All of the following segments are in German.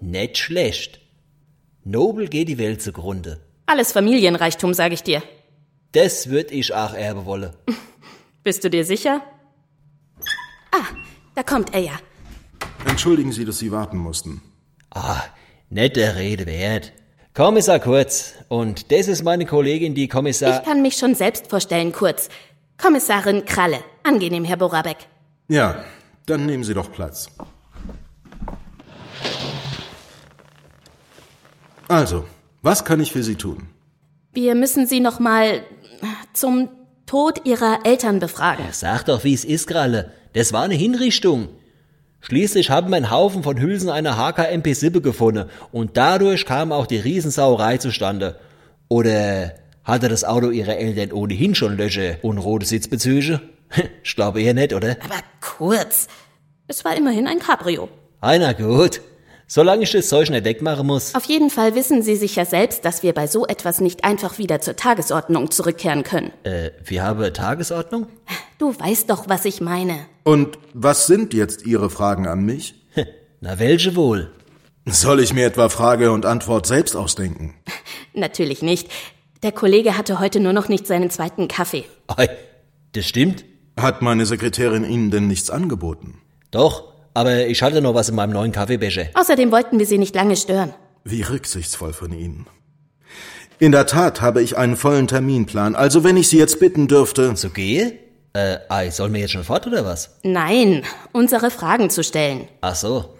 Nicht schlecht. Nobel geht die Welt zugrunde. Alles Familienreichtum, sag ich dir. Das würd ich auch erben wollen. Bist du dir sicher? Ah, da kommt er ja. Entschuldigen Sie, dass Sie warten mussten. Nicht der Rede wert. Kommissar Kurz. Und das ist meine Kollegin, die Kommissar... Ich kann mich schon selbst vorstellen, Kurz. Kommissarin Kralle. Angenehm, Herr Borabek. Ja, dann nehmen Sie doch Platz. Also, was kann ich für Sie tun? Wir müssen Sie noch mal zum Tod Ihrer Eltern befragen. Sag doch, wie es ist, Kralle. Das war eine Hinrichtung. Schließlich haben wir einen Haufen von Hülsen einer HK-MP-Sippe gefunden und dadurch kam auch die Riesensauerei zustande. Oder hatte das Auto ihrer Eltern ohnehin schon Löcher und rote Sitzbezüge? Ich glaube eher nicht, oder? Aber Kurz, es war immerhin ein Cabrio. Na gut. Solange ich das Zeug nicht wegmachen muss. Auf jeden Fall wissen Sie sich ja selbst, dass wir bei so etwas nicht einfach wieder zur Tagesordnung zurückkehren können. Wir haben Tagesordnung? Du weißt doch, was ich meine. Und was sind jetzt Ihre Fragen an mich? Na, welche wohl? Soll ich mir etwa Frage und Antwort selbst ausdenken? Natürlich nicht. Der Kollege hatte heute nur noch nicht seinen zweiten Kaffee. Ei, das stimmt. Hat meine Sekretärin Ihnen denn nichts angeboten? Doch, aber ich hatte noch was in meinem neuen Kaffeebecher. Außerdem wollten wir Sie nicht lange stören. Wie rücksichtsvoll von Ihnen. In der Tat habe ich einen vollen Terminplan, also wenn ich Sie jetzt bitten dürfte... So gehe? Sollen wir jetzt schon fort, oder was? Nein, unsere Fragen zu stellen. Ach so.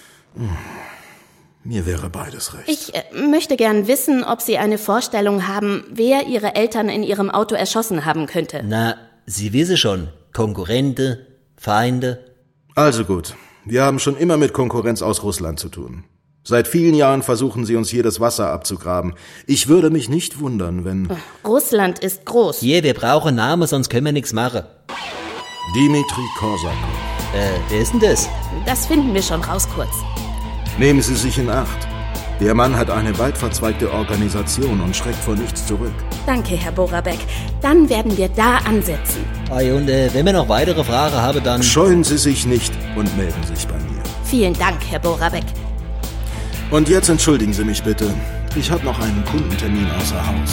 Mir wäre beides recht. Ich möchte gern wissen, ob Sie eine Vorstellung haben, wer Ihre Eltern in Ihrem Auto erschossen haben könnte. Na, Sie wissen schon. Konkurrente, Feinde. Also gut, wir haben schon immer mit Konkurrenz aus Russland zu tun. Seit vielen Jahren versuchen sie uns hier das Wasser abzugraben. Ich würde mich nicht wundern, wenn... Russland ist groß. Hier, wir brauchen Namen, sonst können wir nichts machen. Dimitri Korsakow. Wer ist denn das? Das finden wir schon raus, Kurz. Nehmen Sie sich in Acht. Der Mann hat eine weit verzweigte Organisation und schreckt vor nichts zurück. Danke, Herr Borabek. Dann werden wir da ansetzen. Und wenn wir noch weitere Fragen haben, dann... Scheuen Sie sich nicht und melden sich bei mir. Vielen Dank, Herr Borabek. Und jetzt entschuldigen Sie mich bitte. Ich habe noch einen Kundentermin außer Haus.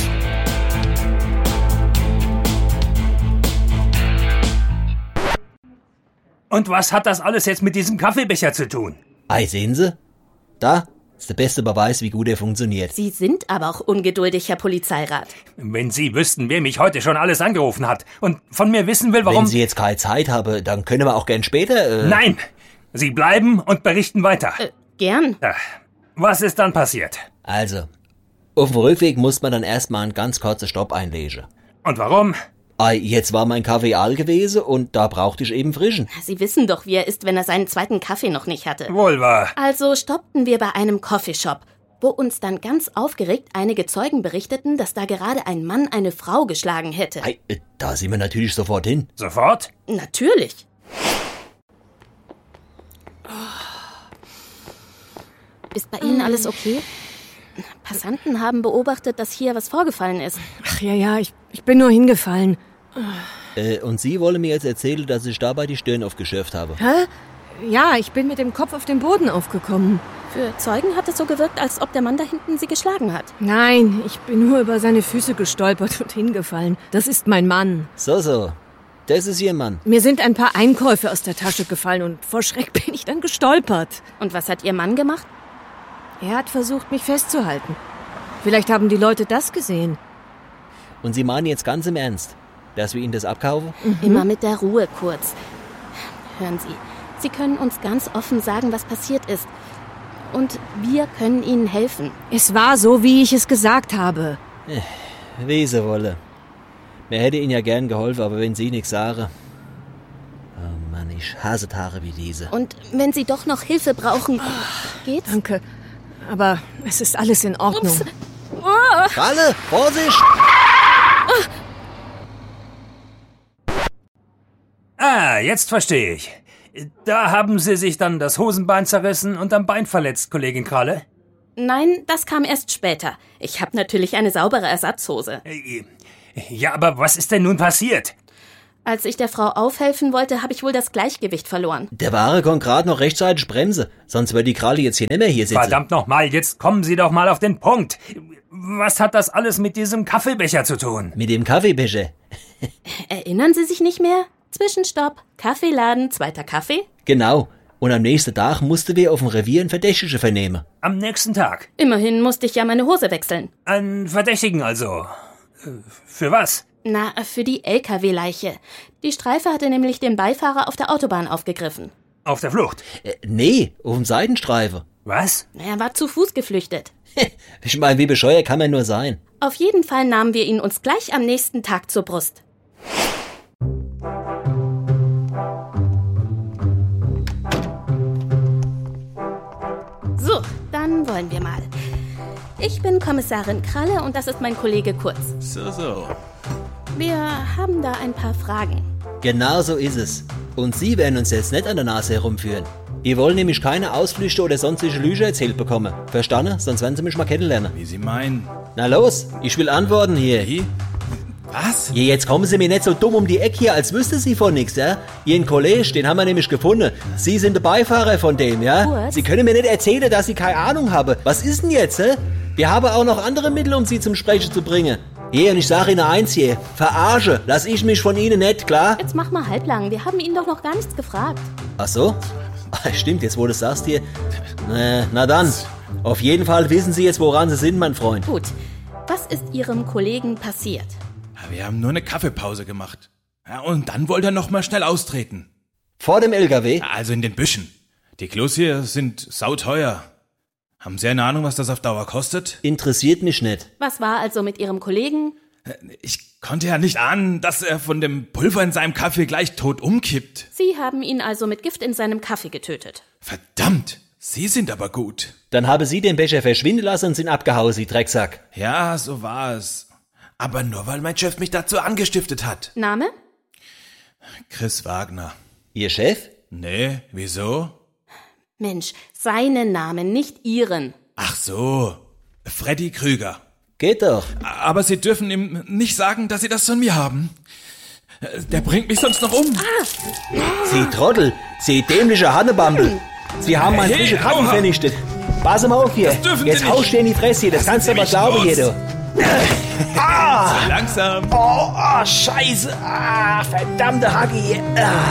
Und was hat das alles jetzt mit diesem Kaffeebecher zu tun? Sehen Sie? Da ist der beste Beweis, wie gut er funktioniert. Sie sind aber auch ungeduldig, Herr Polizeirat. Wenn Sie wüssten, wer mich heute schon alles angerufen hat und von mir wissen will, warum... Wenn Sie jetzt keine Zeit haben, dann können wir auch gern später... Nein! Sie bleiben und berichten weiter. Gern. Was ist dann passiert? Also, auf dem Rückweg muss man dann erstmal einen ganz kurzen Stopp einlegen. Und warum? Jetzt war mein Kaffee all gewesen und da brauchte ich eben frischen. Sie wissen doch, wie er ist, wenn er seinen zweiten Kaffee noch nicht hatte. Wohl wahr. Also stoppten wir bei einem Coffeeshop, wo uns dann ganz aufgeregt einige Zeugen berichteten, dass da gerade ein Mann eine Frau geschlagen hätte. Da sind wir natürlich sofort hin. Sofort? Natürlich. Ist bei Ihnen alles okay? Passanten haben beobachtet, dass hier was vorgefallen ist. Ach ja, ich bin nur hingefallen. Und Sie wollen mir jetzt erzählen, dass ich dabei die Stirn aufgeschürft habe? Hä? Ja, ich bin mit dem Kopf auf den Boden aufgekommen. Für Zeugen hat es so gewirkt, als ob der Mann da hinten Sie geschlagen hat. Nein, ich bin nur über seine Füße gestolpert und hingefallen. Das ist mein Mann. So. Das ist Ihr Mann. Mir sind ein paar Einkäufe aus der Tasche gefallen und vor Schreck bin ich dann gestolpert. Und was hat Ihr Mann gemacht? Er hat versucht, mich festzuhalten. Vielleicht haben die Leute das gesehen. Und Sie meinen jetzt ganz im Ernst, dass wir Ihnen das abkaufen? Immer mit der Ruhe, Kurz. Hören Sie, Sie können uns ganz offen sagen, was passiert ist. Und wir können Ihnen helfen. Es war so, wie ich es gesagt habe. Wie Sie wolle. Mir hätte Ihnen ja gern geholfen, aber wenn Sie nichts sagen... Oh Mann, ich hasse Tage wie diese. Und wenn Sie doch noch Hilfe brauchen, geht's? Danke, aber es ist alles in Ordnung. Ups. Kralle, Vorsicht! Jetzt verstehe ich. Da haben Sie sich dann das Hosenbein zerrissen und am Bein verletzt, Kollegin Kralle? Nein, das kam erst später. Ich habe natürlich eine saubere Ersatzhose. Ja, aber was ist denn nun passiert? Als ich der Frau aufhelfen wollte, habe ich wohl das Gleichgewicht verloren. Der Ware konnte gerade noch rechtzeitig bremsen, sonst wird die Kralle jetzt hier nicht mehr hier sitzen. Verdammt nochmal, jetzt kommen Sie doch mal auf den Punkt. Was hat das alles mit diesem Kaffeebecher zu tun? Mit dem Kaffeebecher. Erinnern Sie sich nicht mehr? Zwischenstopp, Kaffeeladen, zweiter Kaffee? Genau. Und am nächsten Tag mussten wir auf dem Revier einen Verdächtigen vernehmen. Am nächsten Tag. Immerhin musste ich ja meine Hose wechseln. Einen Verdächtigen also. Für was? Na, für die LKW-Leiche. Die Streife hatte nämlich den Beifahrer auf der Autobahn aufgegriffen. Auf der Flucht. Nee, auf dem Seitenstreifen. Was? Er war zu Fuß geflüchtet. Ich meine, wie bescheuert kann man nur sein? Auf jeden Fall nahmen wir ihn uns gleich am nächsten Tag zur Brust. So, dann wollen wir mal. Ich bin Kommissarin Kralle und das ist mein Kollege Kurz. So. Wir haben da ein paar Fragen. Genau so ist es. Und Sie werden uns jetzt nicht an der Nase herumführen. Ihr wollt nämlich keine Ausflüchte oder sonstige Lüge erzählt bekommen. Verstanden? Sonst werden Sie mich mal kennenlernen. Wie Sie meinen. Na los, ich will antworten hier. Wie? Was? Ja, jetzt kommen Sie mir nicht so dumm um die Ecke hier, als wüsste Sie von nichts, ja? Ihren Kollege, den haben wir nämlich gefunden. Sie sind der Beifahrer von dem, ja? Kurz. Sie können mir nicht erzählen, dass Sie keine Ahnung haben. Was ist denn jetzt, hä? Wir haben auch noch andere Mittel, um Sie zum Sprechen zu bringen. Hier, und ich sage Ihnen eins hier. Verarsche, lass ich mich von Ihnen nicht, klar? Jetzt mach mal halblang, wir haben ihn doch noch gar nichts gefragt. Ach so? Stimmt, jetzt wo du es sagst hier. Na dann. Auf jeden Fall wissen Sie jetzt, woran Sie sind, mein Freund. Gut, was ist Ihrem Kollegen passiert? Wir haben nur eine Kaffeepause gemacht. Ja, und dann wollte er noch mal schnell austreten. Vor dem LKW? Also in den Büschen. Die Klos hier sind sauteuer. Haben Sie eine Ahnung, was das auf Dauer kostet? Interessiert mich nicht. Was war also mit Ihrem Kollegen? Ich konnte ja nicht ahnen, dass er von dem Pulver in seinem Kaffee gleich tot umkippt. Sie haben ihn also mit Gift in seinem Kaffee getötet. Verdammt, Sie sind aber gut. Dann haben Sie den Becher verschwinden lassen und sind abgehauen, Sie Drecksack. Ja, so war es. Aber nur, weil mein Chef mich dazu angestiftet hat. Name? Chris Wagner. Ihr Chef? Nee, wieso? Mensch, seinen Namen, nicht Ihren. Ach so, Freddy Krüger. Geht doch. Aber Sie dürfen ihm nicht sagen, dass Sie das von mir haben. Der bringt mich sonst noch um. Sie Trottel, Sie dämliche Hannebambel. Sie haben meinen Hey, frischen Kaffee aua. vernichtet. Pass mal auf hier. Das dürfen Sie Jetzt nicht. haust du in die Fresse hier. Das kannst du aber mich glauben los. hier, du. So langsam. Oh, scheiße. Verdammte Hacke hier.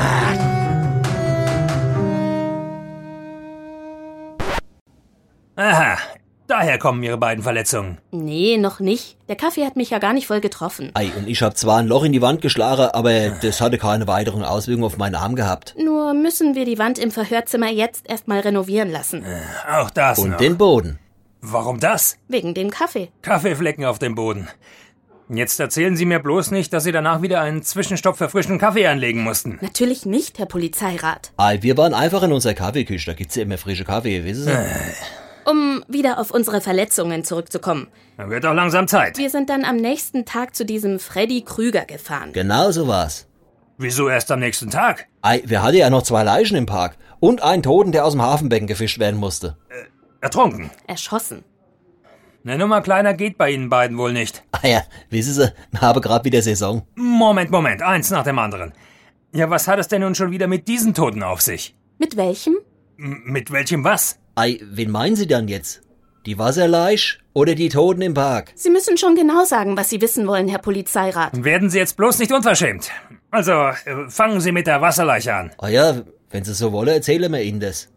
Aha, daher kommen Ihre beiden Verletzungen. Nee, noch nicht. Der Kaffee hat mich ja gar nicht voll getroffen. Ei, und ich hab zwar ein Loch in die Wand geschlagen, aber das hatte keine weiteren Auswirkungen auf meinen Arm gehabt. Nur müssen wir die Wand im Verhörzimmer jetzt erstmal renovieren lassen. Auch das Und noch. den Boden. Warum das? Wegen dem Kaffee. Kaffeeflecken auf dem Boden. Jetzt erzählen Sie mir bloß nicht, dass Sie danach wieder einen Zwischenstopp für frischen Kaffee einlegen mussten. Natürlich nicht, Herr Polizeirat. Ei, wir waren einfach in unserer Kaffeeküche. Da gibt's ja immer frische Kaffee, wissen Sie? Um wieder auf unsere Verletzungen zurückzukommen. Dann wird auch langsam Zeit. Wir sind dann am nächsten Tag zu diesem Freddy Krüger gefahren. Genau so war's. Wieso erst am nächsten Tag? Ei, wir hatten ja noch 2 Leichen im Park. Und einen Toten, der aus dem Hafenbecken gefischt werden musste. Ertrunken. Erschossen. Eine Nummer kleiner geht bei Ihnen beiden wohl nicht. Ah ja, wissen Sie, wir haben gerade wieder Saison. Moment, eins nach dem anderen. Ja, was hat es denn nun schon wieder mit diesen Toten auf sich? Mit welchem? Mit welchem was? Ei, wen meinen Sie dann jetzt? Die Wasserleich oder die Toten im Park? Sie müssen schon genau sagen, was Sie wissen wollen, Herr Polizeirat. Werden Sie jetzt bloß nicht unverschämt. Also, fangen Sie mit der Wasserleiche an. Ah ja, wenn Sie so wollen, erzählen wir Ihnen das.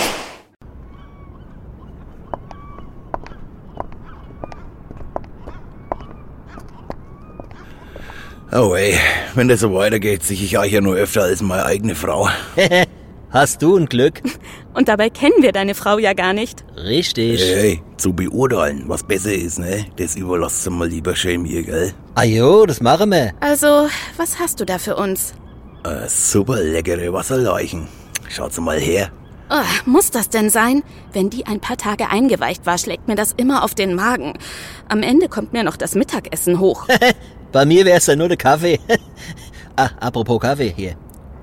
Oh ey, wenn das so weitergeht, sehe ich euch ja nur öfter als meine eigene Frau. Hast du ein Glück? Und dabei kennen wir deine Frau ja gar nicht. Richtig. Hey, zu beurteilen, was besser ist, ne? Das überlasst du mal lieber schön mir, gell? Ah jo, das machen wir. Also, was hast du da für uns? Super leckere Wasserleichen. Schaut's mal her. Oh, muss das denn sein? Wenn die ein paar Tage eingeweicht war, schlägt mir das immer auf den Magen. Am Ende kommt mir noch das Mittagessen hoch. Bei mir wär's ja nur der Kaffee. Apropos Kaffee hier.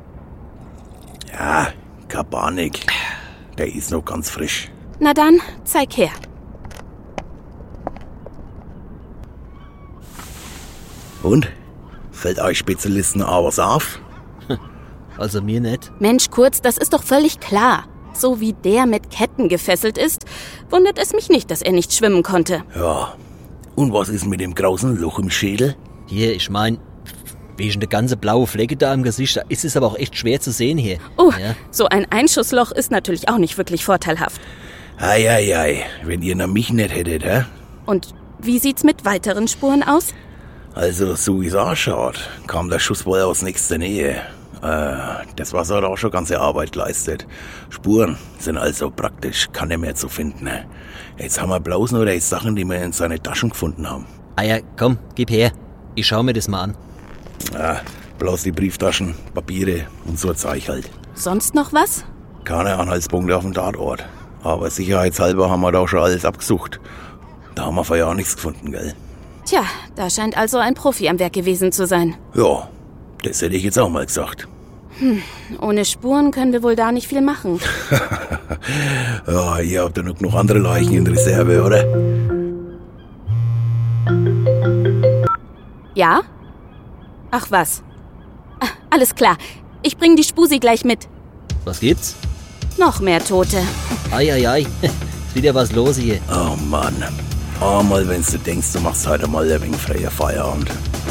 Ja, Kabanik. Der ist noch ganz frisch. Na dann, zeig her. Und? Fällt euch Spezialisten auch was auf? Also mir nicht. Mensch, Kurz, das ist doch völlig klar. So wie der mit Ketten gefesselt ist, wundert es mich nicht, dass er nicht schwimmen konnte. Ja. Und was ist mit dem großen Loch im Schädel? Hier, ich mein, wegen der ganze blaue Flecke da im Gesicht, da ist es aber auch echt schwer zu sehen hier. Ja. So ein Einschussloch ist natürlich auch nicht wirklich vorteilhaft. Ei, wenn ihr nach mich nicht hättet, hä? Und wie sieht's mit weiteren Spuren aus? Also, so wie es ausschaut, kam der Schuss wohl aus nächster Nähe. Das Wasser hat auch schon ganze Arbeit geleistet. Spuren sind also praktisch keine mehr zu finden. Ne? Jetzt haben wir bloß nur die Sachen, die wir in seine Taschen gefunden haben. Ah ja, komm, gib her. Ich schau mir das mal an. Ja, bloß die Brieftaschen, Papiere und so Zeug halt. Sonst noch was? Keine Anhaltspunkte auf dem Tatort. Aber sicherheitshalber haben wir da schon alles abgesucht. Da haben wir vorher auch nichts gefunden, gell? Tja, da scheint also ein Profi am Werk gewesen zu sein. Ja, das hätte ich jetzt auch mal gesagt. Ohne Spuren können wir wohl da nicht viel machen. Ja, ihr habt ja noch genug andere Leichen in Reserve, oder? Ja? Ach was. Alles klar. Ich bring die Spusi gleich mit. Was gibt's? Noch mehr Tote. Ei, ist wieder was los hier. Oh Mann. Einmal, wenn du denkst, du machst heute mal ein wenig freier Feierabend.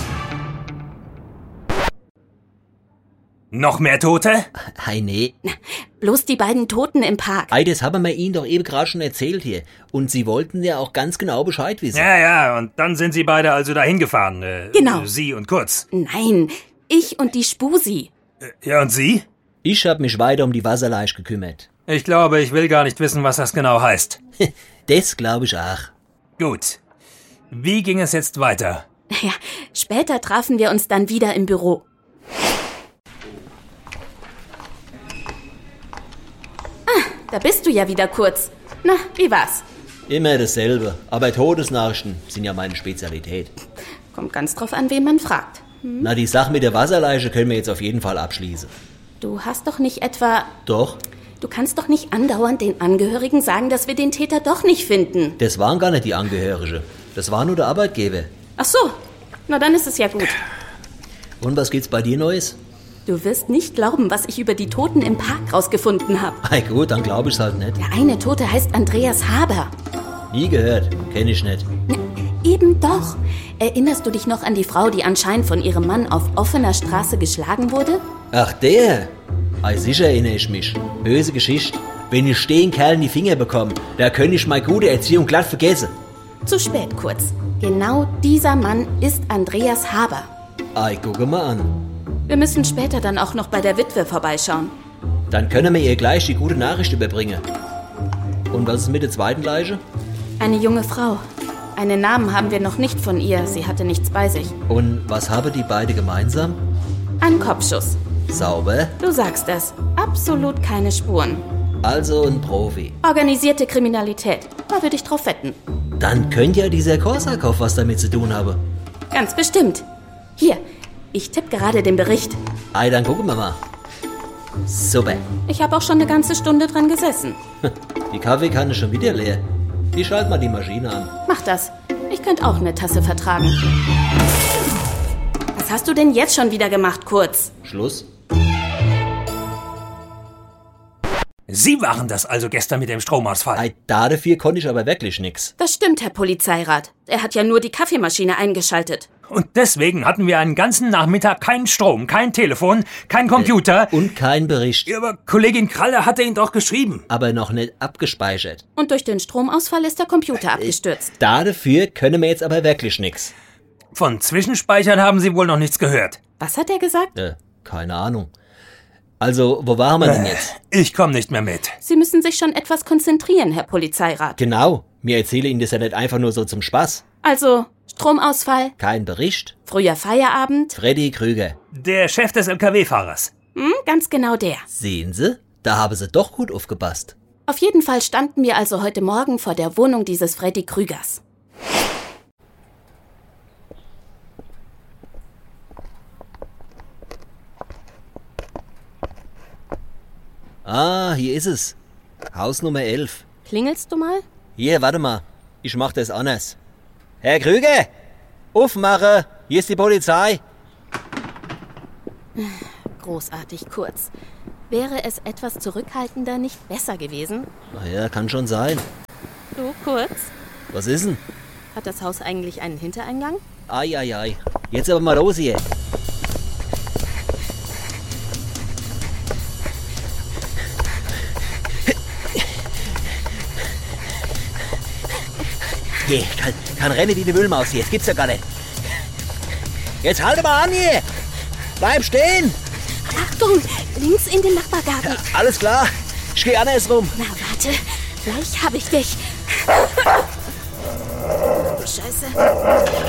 Noch mehr Tote? Ei, nee. Bloß die beiden Toten im Park. Ei, das haben wir Ihnen doch eben gerade schon erzählt hier. Und Sie wollten ja auch ganz genau Bescheid wissen. Ja, und dann sind sie beide also dahin gefahren. Genau. Sie und Kurz. Nein, ich und die Spusi. Ja, und Sie? Ich hab mich weiter um die Wasserleiche gekümmert. Ich glaube, ich will gar nicht wissen, was das genau heißt. Das glaube ich auch. Gut. Wie ging es jetzt weiter? Ja, später trafen wir uns dann wieder im Büro. Da bist du ja wieder, Kurz. Na, wie war's? Immer dasselbe. Aber Todesnachrichten sind ja meine Spezialität. Kommt ganz drauf an, wen man fragt. Na, die Sache mit der Wasserleiche können wir jetzt auf jeden Fall abschließen. Du hast doch nicht etwa... Doch, Du kannst doch nicht andauernd den Angehörigen sagen, dass wir den Täter doch nicht finden. das waren gar nicht die Angehörige. Das war nur der Arbeitgeber. Ach so, na dann ist es ja gut. Und was gibt's bei dir Neues? Du wirst nicht glauben, was ich über die Toten im Park rausgefunden habe. Ei gut, dann glaube ich's halt nicht. Der eine Tote heißt Andreas Haber. Nie gehört, kenn ich nicht. Eben doch. Erinnerst du dich noch an die Frau, die anscheinend von ihrem Mann auf offener Straße geschlagen wurde? Ach, der? Ei, sicher erinnere ich mich. Böse Geschichte. Wenn ich den Kerl in die Finger bekomme, da könnte ich meine gute Erziehung glatt vergessen. Zu spät, Kurz. Genau dieser Mann ist Andreas Haber. Ei, gucke mal an. Wir müssen später dann auch noch bei der Witwe vorbeischauen. Dann können wir ihr gleich die gute Nachricht überbringen. Und was ist mit der zweiten Leiche? Eine junge Frau. Einen Namen haben wir noch nicht von ihr. Sie hatte nichts bei sich. Und was haben die beide gemeinsam? Ein Kopfschuss. Sauber. Du sagst es. Absolut keine Spuren. Also ein Profi. Organisierte Kriminalität. Da würde ich drauf wetten. Dann könnte ja dieser Korsakow was damit zu tun haben. Ganz bestimmt. Hier, ich tippe gerade den Bericht. Ei, dann gucken wir mal. Super. Ich habe auch schon eine ganze Stunde dran gesessen. Die Kaffeekanne ist schon wieder leer. Ich schalte mal die Maschine an. Mach das. Ich könnte auch eine Tasse vertragen. Was hast du denn jetzt schon wieder gemacht, Kurz? Schluss. Sie waren das also gestern mit dem Stromausfall. Ei, dafür konnte ich aber wirklich nix. Das stimmt, Herr Polizeirat. Er hat ja nur die Kaffeemaschine eingeschaltet. Und deswegen hatten wir einen ganzen Nachmittag keinen Strom, kein Telefon, kein Computer. Und kein Bericht. Ja, aber Kollegin Kralle hatte ihn doch geschrieben. Aber noch nicht abgespeichert. Und durch den Stromausfall ist der Computer abgestürzt. Dafür können wir jetzt aber wirklich nix. Von Zwischenspeichern haben Sie wohl noch nichts gehört. Was hat er gesagt? Keine Ahnung. Also, wo waren wir denn jetzt? Ich komme nicht mehr mit. Sie müssen sich schon etwas konzentrieren, Herr Polizeirat. Genau. Mir erzähle Ihnen das ja nicht einfach nur so zum Spaß. Also, Stromausfall, Kein Bericht. früher Feierabend. Freddy Krüger. Der Chef des LKW-Fahrers. Ganz genau der. Sehen Sie? Da haben Sie doch gut aufgepasst. Auf jeden Fall standen wir also heute Morgen vor der Wohnung dieses Freddy Krügers. Ah, hier ist es. Haus Nummer 11. Klingelst du mal? Hier, warte mal. Ich mach das anders. Herr Krüger! Aufmachen! Hier ist die Polizei. Großartig, Kurz. Wäre es etwas zurückhaltender nicht besser gewesen? Naja, kann schon sein. Du, Kurz, Was ist denn? hat das Haus eigentlich einen Hintereingang? Ei. Jetzt aber mal los hier. Hier, kann rennen wie eine Müllmaus hier. Das gibt's ja gar nicht. Jetzt halte mal an hier. Bleib stehen. Achtung, links in den Nachbargarten. Alles klar. Ich geh andersrum. Na, warte, gleich hab ich dich. Scheiße.